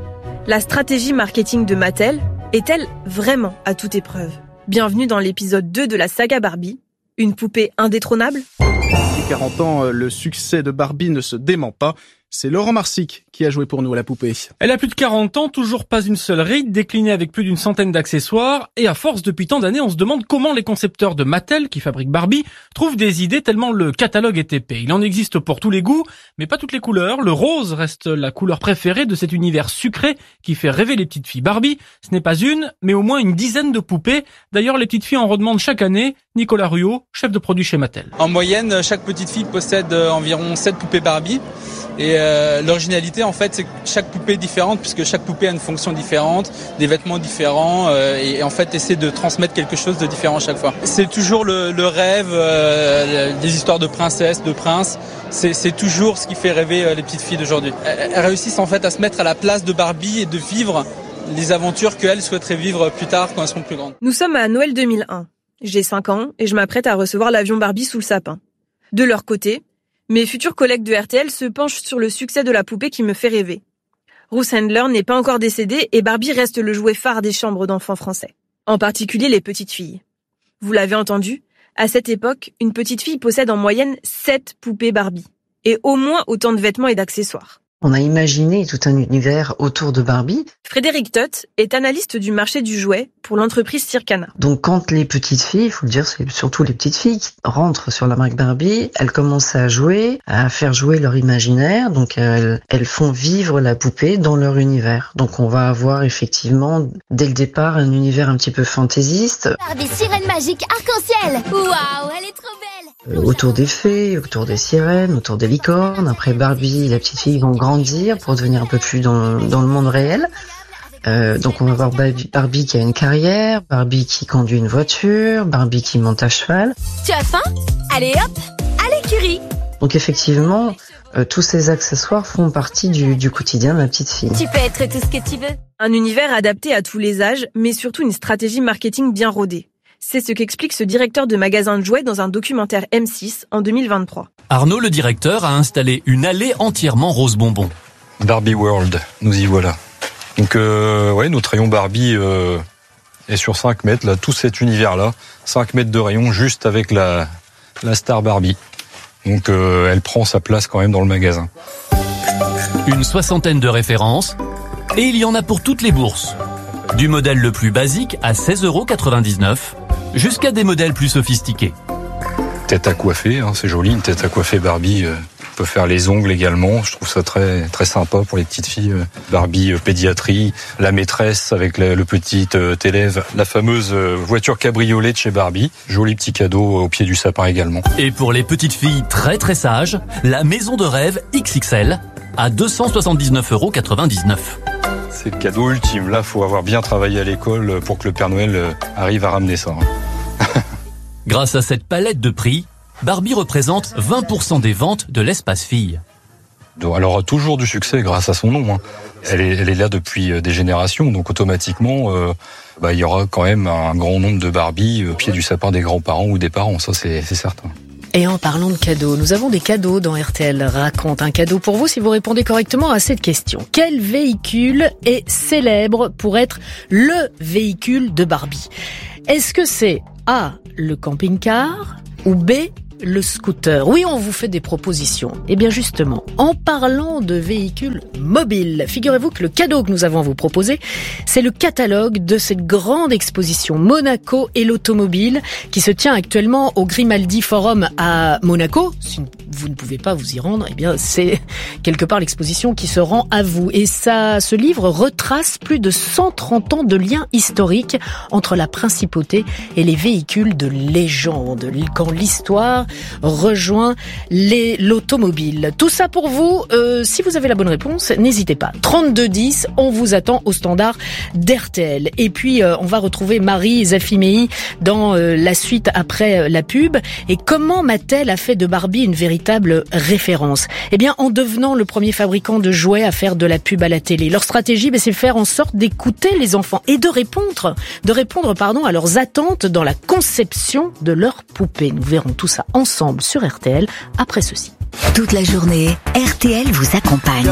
Speaker 21: La stratégie marketing de Mattel est-elle vraiment à toute épreuve? Bienvenue dans l'épisode deux de la saga Barbie, une poupée indétrônable.
Speaker 5: Depuis quarante ans, le succès de Barbie ne se dément pas. C'est Laurent Marsic qui a joué pour nous à la poupée.
Speaker 7: Elle a plus de quarante ans, toujours pas une seule ride, déclinée avec plus d'une centaine d'accessoires. Et à force, depuis tant d'années, on se demande comment les concepteurs de Mattel, qui fabriquent Barbie, trouvent des idées tellement le catalogue est épais. Il en existe pour tous les goûts, mais pas toutes les couleurs. Le rose reste la couleur préférée de cet univers sucré qui fait rêver les petites filles. Barbie, ce n'est pas une, mais au moins une dizaine de poupées. D'ailleurs, les petites filles en redemandent chaque année. Nicolas Ruot, chef de produit chez Mattel.
Speaker 23: En moyenne, chaque petite fille possède environ sept poupées Barbie. Et euh, l'originalité, en fait, c'est que chaque poupée est différente, puisque chaque poupée a une fonction différente, des vêtements différents, euh, et, et en fait, essaie de transmettre quelque chose de différent à chaque fois. C'est toujours le, le rêve, euh, des histoires de princesses, de princes. C'est, c'est toujours ce qui fait rêver euh, les petites filles d'aujourd'hui. Elles, elles réussissent en fait à se mettre à la place de Barbie et de vivre les aventures qu'elles souhaiteraient vivre plus tard quand elles seront plus grandes.
Speaker 21: Nous sommes à Noël deux mille un. J'ai cinq ans et je m'apprête à recevoir l'avion Barbie sous le sapin. De leur côté, mes futurs collègues de R T L se penchent sur le succès de la poupée qui me fait rêver. Ruth Handler n'est pas encore décédée et Barbie reste le jouet phare des chambres d'enfants français. En particulier les petites filles. Vous l'avez entendu, à cette époque, une petite fille possède en moyenne sept poupées Barbie. Et au moins autant de vêtements et d'accessoires.
Speaker 24: On a imaginé tout un univers autour de Barbie.
Speaker 21: Frédéric Tutt est analyste du marché du jouet pour l'entreprise Circana.
Speaker 24: Donc quand les petites filles, il faut le dire, c'est surtout les petites filles qui rentrent sur la marque Barbie, elles commencent à jouer, à faire jouer leur imaginaire, donc elles, elles font vivre la poupée dans leur univers. Donc on va avoir effectivement, dès le départ, un univers un petit peu fantaisiste.
Speaker 22: Barbie sirène magique arc-en-ciel. Waouh, elle est trop belle.
Speaker 24: Euh, autour des fées, autour des sirènes, autour des licornes. Après Barbie, la petite fille vont grandir pour devenir un peu plus dans, dans le monde réel. Euh, donc on va voir Barbie, Barbie qui a une carrière, Barbie qui conduit une voiture, Barbie qui monte à cheval.
Speaker 22: Tu as faim? Allez hop, à l'écurie.
Speaker 24: Donc effectivement, euh, tous ces accessoires font partie du, du quotidien de la petite fille.
Speaker 22: Tu peux être tout ce que tu veux.
Speaker 21: Un univers adapté à tous les âges, mais surtout une stratégie marketing bien rodée. C'est ce qu'explique ce directeur de magasin de jouets dans un documentaire M six en deux mille vingt-trois.
Speaker 25: Arnaud, le directeur, a installé une allée entièrement rose bonbon.
Speaker 26: Barbie World, nous y voilà. Donc euh, ouais, notre rayon Barbie euh, est sur cinq mètres, là, tout cet univers-là, cinq mètres de rayon juste avec la, la star Barbie. Donc euh, elle prend sa place quand même dans le magasin.
Speaker 25: Une soixantaine de références, et il y en a pour toutes les bourses. Du modèle le plus basique à seize euros quatre-vingt-dix-neuf, jusqu'à des modèles plus sophistiqués.
Speaker 26: Tête à coiffer, hein, c'est joli, une tête à coiffer Barbie. Euh, on peut faire les ongles également, je trouve ça très très sympa pour les petites filles. Euh, Barbie euh, pédiatrie, la maîtresse avec la, le petit euh, élève, la fameuse euh, voiture cabriolet de chez Barbie. Joli petit cadeau au pied du sapin également.
Speaker 25: Et pour les petites filles très très sages, la maison de rêve X X L à deux cent soixante-dix-neuf euros quatre-vingt-dix-neuf.
Speaker 26: C'est le cadeau ultime. Là, faut avoir bien travaillé à l'école pour que le Père Noël arrive à ramener ça.
Speaker 25: Grâce à cette palette de prix, Barbie représente vingt pour cent des ventes de l'espace fille.
Speaker 26: Elle aura toujours du succès grâce à son nom. Hein. Elle, est, elle est là depuis des générations, donc automatiquement, euh, bah, il y aura quand même un grand nombre de Barbie au pied du sapin des grands-parents ou des parents, ça c'est, c'est certain.
Speaker 2: Et en parlant de cadeaux, nous avons des cadeaux dans R T L Raconte. Un cadeau pour vous si vous répondez correctement à cette question. Quel véhicule est célèbre pour être le véhicule de Barbie? Est-ce que c'est A, le camping-car, ou B, le scooter. Oui, on vous fait des propositions. Eh bien justement, en parlant de véhicules mobiles, figurez-vous que le cadeau que nous avons à vous proposer, c'est le catalogue de cette grande exposition Monaco et l'automobile qui se tient actuellement au Grimaldi Forum à Monaco. Si vous ne pouvez pas vous y rendre, eh bien c'est quelque part l'exposition qui se rend à vous. Et ça, ce livre retrace plus de cent trente ans de liens historiques entre la principauté et les véhicules de légende, quand l'histoire rejoint les, l'automobile. Tout ça pour vous, euh, si vous avez la bonne réponse, n'hésitez pas. trente-deux dix, on vous attend au standard d'R T L. Et puis, euh, on va retrouver Marie Zafimei dans euh, la suite après euh, la pub. Et comment Mattel a fait de Barbie une véritable référence? Eh bien, en devenant le premier fabricant de jouets à faire de la pub à la télé. Leur stratégie, ben, c'est faire en sorte d'écouter les enfants et de répondre, de répondre, pardon, à leurs attentes dans la conception de leurs poupées. Nous verrons tout ça ensemble sur R T L après ceci.
Speaker 14: Toute la journée, R T L vous accompagne.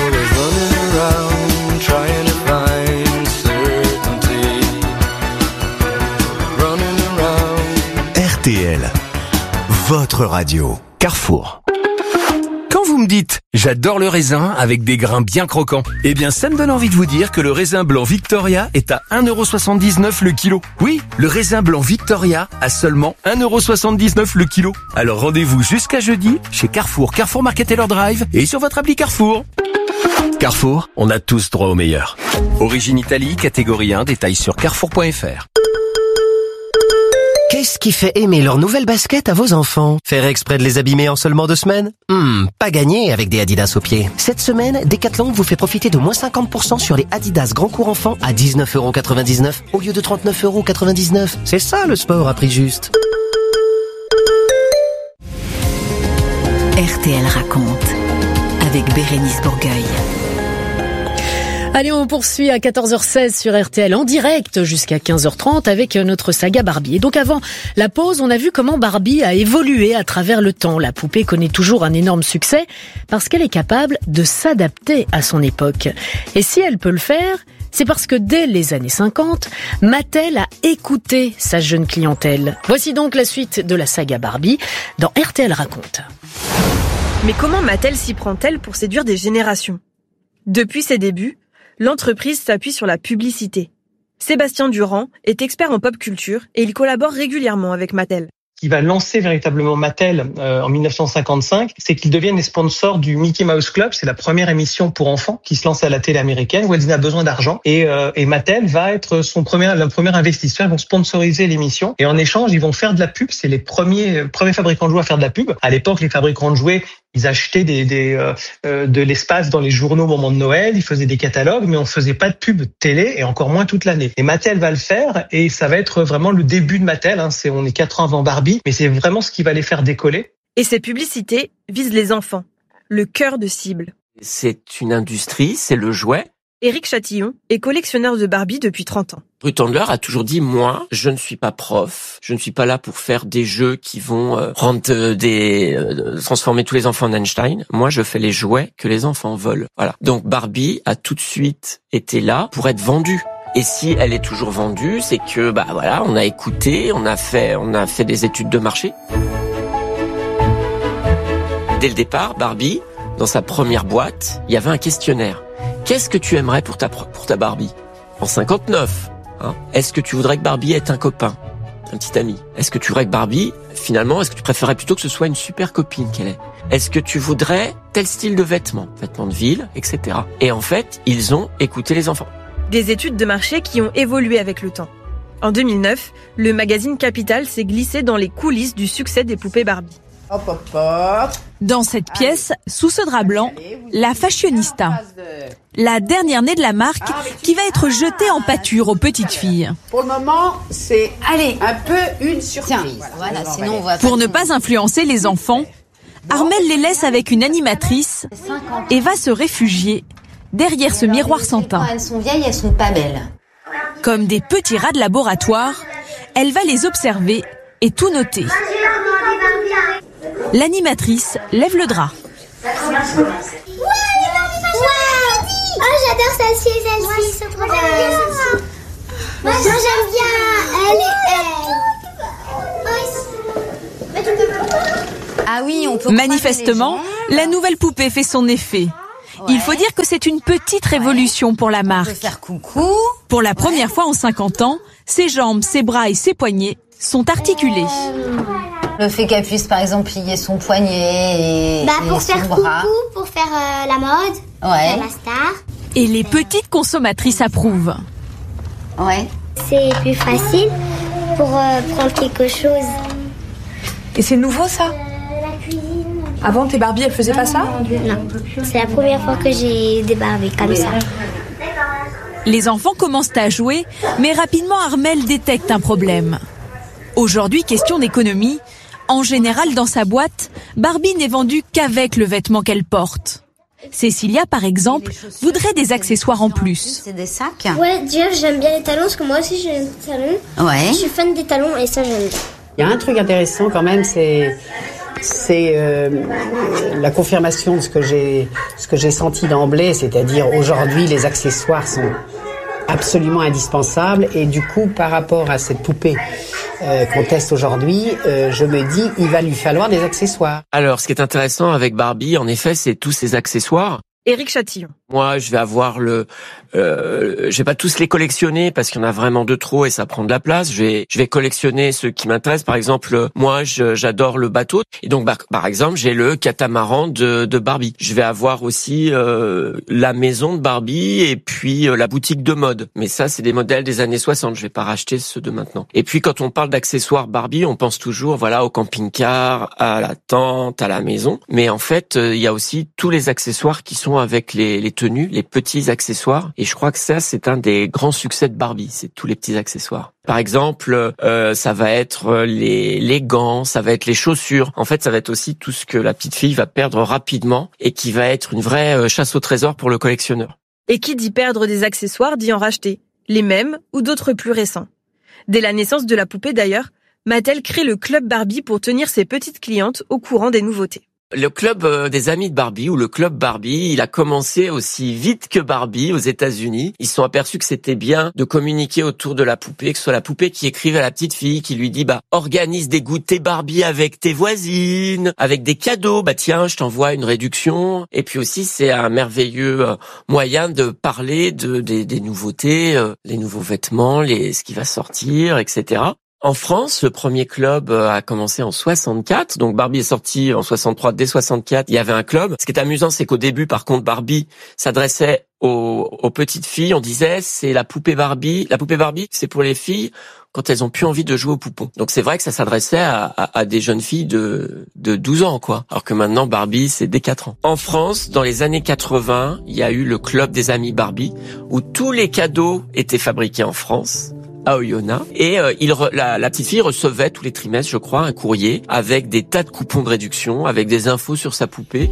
Speaker 9: R T L, votre radio.
Speaker 1: Carrefour. Quand vous me dites « j'adore le raisin avec des grains bien croquants », eh bien ça me donne envie de vous dire que le raisin blanc Victoria est à un euro soixante-dix-neuf le kilo. Oui, le raisin blanc Victoria à seulement un euro soixante-dix-neuf le kilo. Alors rendez-vous jusqu'à jeudi chez Carrefour, Carrefour Market Taylor Drive et sur votre appli Carrefour. Carrefour, on a tous droit au meilleur. Origine Italie, catégorie un, détails sur carrefour point f r.
Speaker 4: Qu'est-ce qui fait aimer leurs nouvelles baskets à vos enfants? Faire exprès de les abîmer en seulement deux semaines? Hmm, pas gagné avec des Adidas aux pieds. Cette semaine, Decathlon vous fait profiter de moins cinquante pour cent sur les Adidas Grand Cours Enfants à dix-neuf euros quatre-vingt-dix-neuf au lieu de trente-neuf euros quatre-vingt-dix-neuf. C'est ça le sport à prix juste.
Speaker 14: R T L raconte avec Bérénice Bourgueil.
Speaker 2: Allez, on poursuit à quatorze heures seize sur R T L en direct jusqu'à quinze heures trente avec notre saga Barbie. Et donc avant la pause, on a vu comment Barbie a évolué à travers le temps. La poupée connaît toujours un énorme succès parce qu'elle est capable de s'adapter à son époque. Et si elle peut le faire, c'est parce que dès les années cinquante, Mattel a écouté sa jeune clientèle. Voici donc la suite de la saga Barbie dans R T L raconte.
Speaker 21: Mais comment Mattel s'y prend-elle pour séduire des générations? Depuis ses débuts, l'entreprise s'appuie sur la publicité. Sébastien Durand est expert en pop culture et il collabore régulièrement avec Mattel.
Speaker 6: Qui va lancer véritablement Mattel euh, en mille neuf cent cinquante-cinq, c'est qu'ils deviennent les sponsors du Mickey Mouse Club. C'est la première émission pour enfants qui se lance à la télé américaine. Walt Disney a besoin d'argent et, euh, et Mattel va être son premier, le premier investisseur. Ils vont sponsoriser l'émission et en échange, ils vont faire de la pub. C'est les premiers, premiers fabricants de jouets à faire de la pub. À l'époque, les fabricants de jouets, ils achetaient des, des, euh, euh, de l'espace dans les journaux au moment de Noël, ils faisaient des catalogues, mais on faisait pas de pub télé et encore moins toute l'année. Et Mattel va le faire et ça va être vraiment le début de Mattel. Hein. C'est, on est quatre ans avant Barbie, mais c'est vraiment ce qui va les faire décoller.
Speaker 21: Et ces publicités visent les enfants, le cœur de cible.
Speaker 8: C'est une industrie, c'est le jouet.
Speaker 21: Éric Chatillon est collectionneur de Barbie depuis trente ans.
Speaker 8: Ruth Handler a toujours dit, moi, je ne suis pas prof, je ne suis pas là pour faire des jeux qui vont euh, rendre euh, des euh, transformer tous les enfants en Einstein. Moi, je fais les jouets que les enfants veulent. Voilà. Donc Barbie a tout de suite été là pour être vendue. Et si elle est toujours vendue, c'est que bah voilà, on a écouté, on a fait on a fait des études de marché. Dès le départ, Barbie, dans sa première boîte, il y avait un questionnaire. Qu'est-ce que tu aimerais pour ta pour ta Barbie? En cinquante-neuf, hein, est-ce que tu voudrais que Barbie ait un copain, un petit ami? Est-ce que tu voudrais que Barbie, finalement, est-ce que tu préférerais plutôt que ce soit une super copine qu'elle est? Est-ce que tu voudrais tel style de vêtements, vêtements de ville, et cetera. Et en fait, ils ont écouté les enfants.
Speaker 21: Des études de marché qui ont évolué avec le temps. En deux mille neuf, le magazine Capital s'est glissé dans les coulisses du succès des poupées Barbie.
Speaker 10: Hop, hop, hop. Dans cette pièce, sous ce drap blanc, la fashionista, la dernière née de la marque qui va être jetée en pâture aux petites filles.
Speaker 11: Pour le moment, c'est allez un peu une surprise.
Speaker 10: Voilà, sinon on va Pour ne pas influencer les enfants, Armelle les laisse avec une animatrice et va se réfugier derrière ce miroir sans teint.
Speaker 22: Elles sont vieilles, elles sont pas belles.
Speaker 10: Comme des petits rats de laboratoire, elle va les observer et tout noter. L'animatrice lève le drap.
Speaker 22: Ouais, ouais. Oh, j'adore celle-ci, celle-ci, c'est trop bien. Moi, j'aime bien. Elle est elle.
Speaker 10: Manifestement, la nouvelle poupée fait son effet. Il faut dire que c'est une petite révolution pour la marque. Pour la première fois en cinquante ans, ses jambes, ses bras et ses poignets sont articulés.
Speaker 3: Le fait qu'elle puisse par exemple plier son poignet et,
Speaker 22: bah, pour
Speaker 3: et
Speaker 22: faire
Speaker 3: son bras.
Speaker 22: coucou, pour faire euh, la mode,
Speaker 3: ouais.
Speaker 22: la star.
Speaker 10: Et les petites consommatrices approuvent.
Speaker 3: Ouais.
Speaker 22: C'est plus facile pour euh, prendre quelque chose.
Speaker 11: Et c'est nouveau ça?
Speaker 22: La cuisine.
Speaker 11: Avant tes Barbies, elles faisaient pas ça?
Speaker 22: Non, c'est la première fois que j'ai des Barbies comme ça.
Speaker 10: Les enfants commencent à jouer, mais rapidement Armelle détecte un problème. Aujourd'hui, question d'économie. En général, dans sa boîte, Barbie n'est vendue qu'avec le vêtement qu'elle porte. Cécilia, par exemple, voudrait des accessoires en plus.
Speaker 3: C'est des sacs?
Speaker 22: Ouais, déjà j'aime bien les talons, parce que moi aussi j'ai des talons.
Speaker 3: Ouais.
Speaker 22: Je suis fan des talons et ça j'aime bien.
Speaker 12: Il y a un truc intéressant quand même, c'est c'est euh, la confirmation de ce que j'ai ce que j'ai senti d'emblée, c'est-à-dire aujourd'hui les accessoires sont absolument indispensables et du coup par rapport à cette poupée euh, qu'on teste aujourd'hui, euh, je me dis il va lui falloir des accessoires.
Speaker 8: Alors ce qui est intéressant avec Barbie, en effet, c'est tous ces accessoires.
Speaker 21: Éric Chatillon.
Speaker 8: Moi, je vais avoir le, euh, je vais pas tous les collectionner parce qu'il y en a vraiment de trop et ça prend de la place. Je vais, je vais collectionner ceux qui m'intéressent. Par exemple, moi, je, j'adore le bateau et donc, bah, par exemple, j'ai le catamaran de, de Barbie. Je vais avoir aussi euh, la maison de Barbie et puis euh, la boutique de mode. Mais ça, c'est des modèles des années soixante. Je vais pas racheter ceux de maintenant. Et puis, quand on parle d'accessoires Barbie, on pense toujours, voilà, au camping-car, à la tente, à la maison. Mais en fait, il y a aussi tous les accessoires qui sont avec les, les tenues, les petits accessoires. Et je crois que ça, c'est un des grands succès de Barbie, c'est tous les petits accessoires. Par exemple, euh, ça va être les, les gants, ça va être les chaussures. En fait, ça va être aussi tout ce que la petite fille va perdre rapidement et qui va être une vraie chasse au trésor pour le collectionneur.
Speaker 21: Et qui dit perdre des accessoires dit en racheter, les mêmes ou d'autres plus récents. Dès la naissance de la poupée d'ailleurs, Mattel crée le Club Barbie pour tenir ses petites clientes au courant des nouveautés.
Speaker 8: Le club des amis de Barbie ou le club Barbie, il a commencé aussi vite que Barbie aux États-Unis. Ils se sont aperçus que c'était bien de communiquer autour de la poupée, que ce soit la poupée qui écrive à la petite fille, qui lui dit bah organise des goûters Barbie avec tes voisines, avec des cadeaux. Bah tiens, je t'envoie une réduction. Et puis aussi, c'est un merveilleux moyen de parler de des, des nouveautés, euh, les nouveaux vêtements, les ce qui va sortir, et cetera. En France, le premier club a commencé en soixante-quatre, donc Barbie est sortie en soixante-trois, dès soixante-quatre, il y avait un club. Ce qui est amusant, c'est qu'au début, par contre, Barbie s'adressait aux, aux petites filles. On disait, c'est la poupée Barbie. La poupée Barbie, c'est pour les filles quand elles ont plus envie de jouer aux poupons. Donc c'est vrai que ça s'adressait à, à, à des jeunes filles de, de douze ans, quoi. Alors que maintenant, Barbie, c'est dès quatre ans. En France, dans les années quatre-vingts, il y a eu le club des amis Barbie, où tous les cadeaux étaient fabriqués en France, à Oyonnax, et euh, il re, la, la petite fille recevait tous les trimestres, je crois, un courrier avec des tas de coupons de réduction, avec des infos sur sa poupée.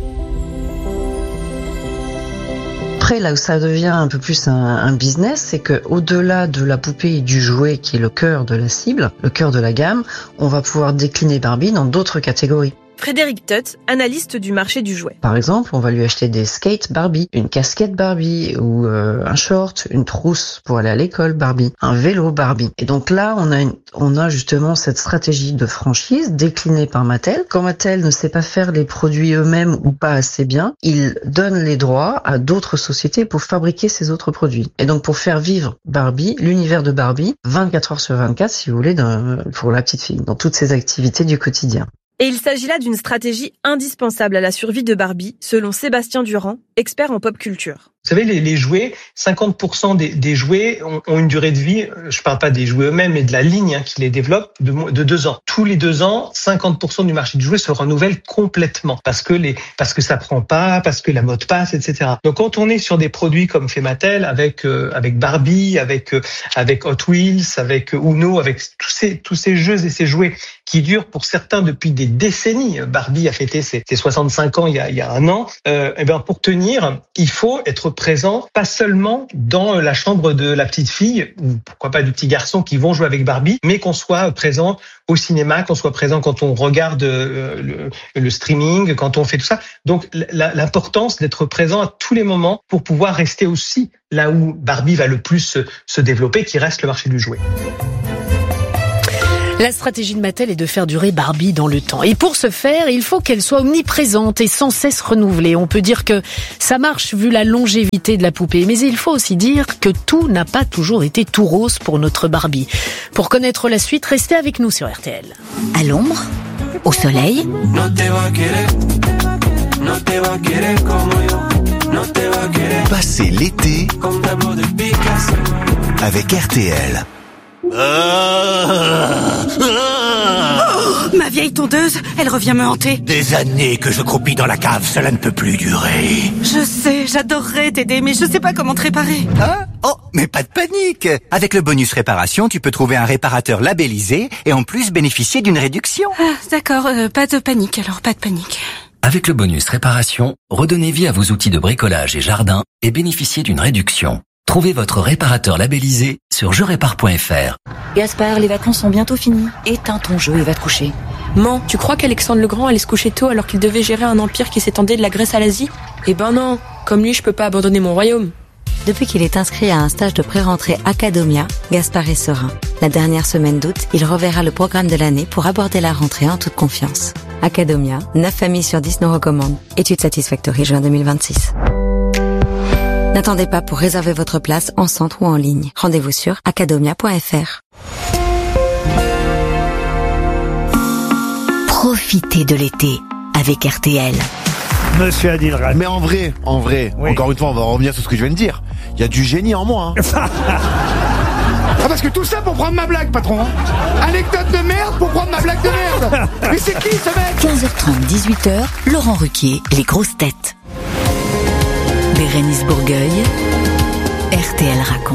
Speaker 24: Après, là où ça devient un peu plus un, un business, c'est que au-delà de la poupée et du jouet qui est le cœur de la cible, le cœur de la gamme, on va pouvoir décliner Barbie dans d'autres catégories.
Speaker 21: Frédéric Tutt, analyste du marché du jouet.
Speaker 24: Par exemple, on va lui acheter des skates Barbie, une casquette Barbie ou euh, un short, une trousse pour aller à l'école Barbie, un vélo Barbie. Et donc là, on a une, on a justement cette stratégie de franchise déclinée par Mattel. Quand Mattel ne sait pas faire les produits eux-mêmes ou pas assez bien, il donne les droits à d'autres sociétés pour fabriquer ces autres produits. Et donc pour faire vivre Barbie, l'univers de Barbie, vingt-quatre heures sur vingt-quatre, si vous voulez, pour la petite fille, dans toutes ses activités du quotidien.
Speaker 21: Et il s'agit là d'une stratégie indispensable à la survie de Barbie, selon Sébastien Durand, expert en pop culture.
Speaker 6: Vous savez, les, les jouets, cinquante pour cent des, des jouets ont, ont une durée de vie, je parle pas des jouets eux-mêmes, mais de la ligne hein, qui les développe, de, de deux ans. Tous les deux ans, cinquante pour cent du marché du jouet se renouvelle complètement parce que les, parce que ça prend pas, parce que la mode passe, et cetera. Donc quand on est sur des produits comme fait Mattel, avec euh, avec Barbie, avec euh, avec Hot Wheels, avec Uno, avec tous ces tous ces jeux et ces jouets qui durent pour certains depuis des décennies. Barbie a fêté ses, ses soixante-cinq ans il y a il y a un an. Euh, et ben pour tenir, il faut être présent, pas seulement dans la chambre de la petite fille, ou pourquoi pas du petit garçon qui vont jouer avec Barbie, mais qu'on soit présent au cinéma, qu'on soit présent quand on regarde le, le streaming, quand on fait tout ça. Donc la, l'importance d'être présent à tous les moments pour pouvoir rester aussi là où Barbie va le plus se, se développer, qui reste le marché du jouet.
Speaker 2: La stratégie de Mattel est de faire durer Barbie dans le temps. Et pour ce faire, il faut qu'elle soit omniprésente et sans cesse renouvelée. On peut dire que ça marche vu la longévité de la poupée. Mais il faut aussi dire que tout n'a pas toujours été tout rose pour notre Barbie. Pour connaître la suite, restez avec nous sur R T L.
Speaker 14: À l'ombre, au soleil,
Speaker 9: Passez l'été avec R T L.
Speaker 13: Oh, ma vieille tondeuse, elle revient me hanter.
Speaker 15: Des années que je croupis dans la cave, cela ne peut plus durer.
Speaker 13: Je sais, j'adorerais t'aider, mais je sais pas comment te réparer.
Speaker 15: Hein? Oh, mais pas de panique. Avec le bonus réparation, tu peux trouver un réparateur labellisé et en plus bénéficier d'une réduction.
Speaker 13: Ah, d'accord, euh, pas de panique, alors pas de panique.
Speaker 16: Avec le bonus réparation, redonnez vie à vos outils de bricolage et jardin et bénéficiez d'une réduction. Trouvez votre réparateur labellisé sur je répare point f r.
Speaker 17: Gaspard, les vacances sont bientôt finies. Éteins ton jeu et va te coucher. Man, tu crois qu'Alexandre le Grand allait se coucher tôt alors qu'il devait gérer un empire qui s'étendait de la Grèce à l'Asie? Eh ben non, comme lui je peux pas abandonner mon royaume.
Speaker 18: Depuis qu'il est inscrit à un stage de pré-rentrée Academia, Gaspard est serein. La dernière semaine d'août, il reverra le programme de l'année pour aborder la rentrée en toute confiance. Academia, neuf familles sur dix nous recommandent. Étude Satisfactory juin deux mille vingt-six. N'attendez pas pour réserver votre place en centre ou en ligne. Rendez-vous sur academia point f r.
Speaker 14: Profitez de l'été avec R T L.
Speaker 19: Monsieur Adil Rami.
Speaker 27: Mais en vrai, en vrai, oui. Encore une fois, on va revenir sur ce que je viens de dire. Il y a du génie en moi. Hein.
Speaker 19: Ah, parce que tout ça pour prendre ma blague, patron. Hein. Anecdote de merde pour prendre ma blague de merde. Mais c'est qui ce mec?
Speaker 14: quinze heures trente, dix-huit heures, Laurent Ruquier, les grosses têtes. Bérénice Bourgueil, R T L raconte.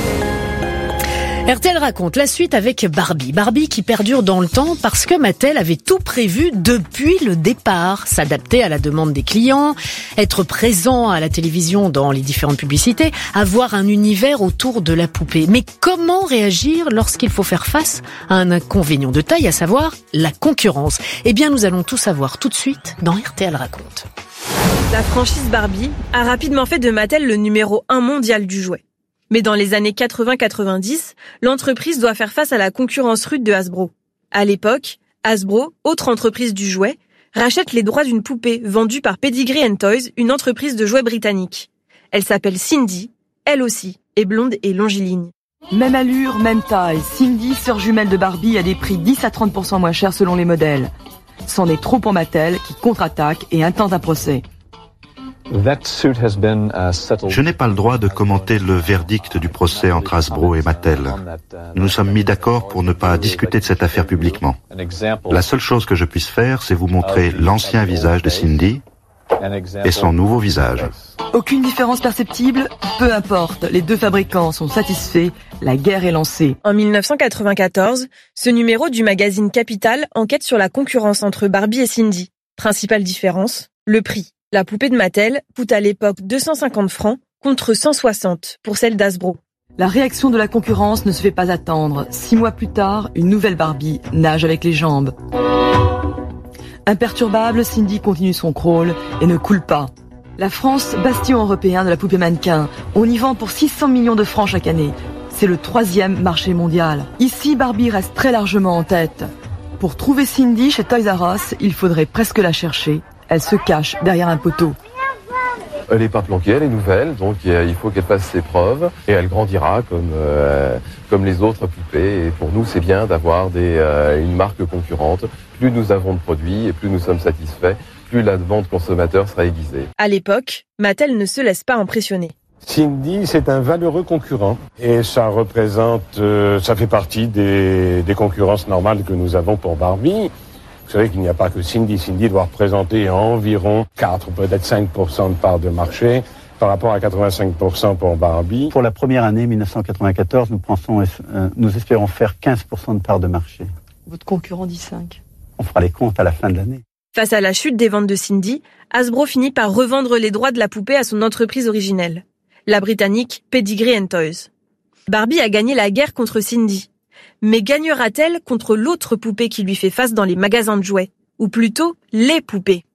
Speaker 2: R T L raconte la suite avec Barbie. Barbie qui perdure dans le temps parce que Mattel avait tout prévu depuis le départ. S'adapter à la demande des clients, être présent à la télévision dans les différentes publicités, avoir un univers autour de la poupée. Mais comment réagir lorsqu'il faut faire face à un inconvénient de taille, à savoir la concurrence? Eh bien, nous allons tout savoir tout de suite dans R T L raconte.
Speaker 21: La franchise Barbie a rapidement fait de Mattel le numéro un mondial du jouet. Mais dans les années quatre-vingts quatre-vingt-dix, l'entreprise doit faire face à la concurrence rude de Hasbro. À l'époque, Hasbro, autre entreprise du jouet, rachète les droits d'une poupée vendue par Pedigree and Toys, une entreprise de jouets britannique. Elle s'appelle Cindy, elle aussi, est blonde et longiligne.
Speaker 28: Même allure, même taille, Cindy, sœur jumelle de Barbie, a des prix dix à trente pour cent moins chers selon les modèles. C'en est trop pour Mattel qui contre-attaque et intente un procès.
Speaker 29: Je n'ai pas le droit de commenter le verdict du procès entre Hasbro et Mattel. Nous nous sommes mis d'accord pour ne pas discuter de cette affaire publiquement. La seule chose que je puisse faire, c'est vous montrer l'ancien visage de Cindy et son nouveau visage.
Speaker 28: Aucune différence perceptible? Peu importe, les deux fabricants sont satisfaits, la guerre est lancée.
Speaker 21: En dix-neuf cent quatre-vingt-quatorze, ce numéro du magazine Capital enquête sur la concurrence entre Barbie et Cindy. Principale différence, le prix. La poupée de Mattel coûte à l'époque deux cent cinquante francs contre cent soixante pour celle d'Hasbro.
Speaker 28: La réaction de la concurrence ne se fait pas attendre. Six mois plus tard, une nouvelle Barbie nage avec les jambes. Imperturbable, Cindy continue son crawl et ne coule pas. La France, bastion européen de la poupée mannequin, on y vend pour six cents millions de francs chaque année. C'est le troisième marché mondial. Ici, Barbie reste très largement en tête. Pour trouver Cindy chez Toys R Us, il faudrait presque la chercher. Elle se cache derrière un poteau.
Speaker 30: Elle n'est pas planquée, elle est nouvelle, donc il faut qu'elle fasse ses preuves et elle grandira comme euh, comme les autres poupées. Et pour nous, c'est bien d'avoir des euh, une marque concurrente. Plus nous avons de produits et plus nous sommes satisfaits, plus la vente consommateur sera aiguisée.
Speaker 21: À l'époque, Mattel ne se laisse pas impressionner.
Speaker 31: Cindy, c'est un valeureux concurrent et ça représente, euh, ça fait partie des, des concurrences normales que nous avons pour Barbie. Vous savez qu'il n'y a pas que Cindy. Cindy doit représenter environ quatre, peut-être cinq pour cent de part de marché par rapport à quatre-vingt-cinq pour cent pour Barbie.
Speaker 32: Pour la première année, dix-neuf cent quatre-vingt-quatorze, nous pensons, euh, nous espérons faire quinze pour cent de part de marché.
Speaker 28: Votre concurrent dit cinq.
Speaker 32: On fera les comptes à la fin de l'année.
Speaker 21: Face à la chute des ventes de Cindy, Hasbro finit par revendre les droits de la poupée à son entreprise originelle, la britannique Pedigree and Toys. Barbie a gagné la guerre contre Cindy. Mais gagnera-t-elle contre l'autre poupée qui lui fait face dans les magasins de jouets? Ou plutôt, les poupées?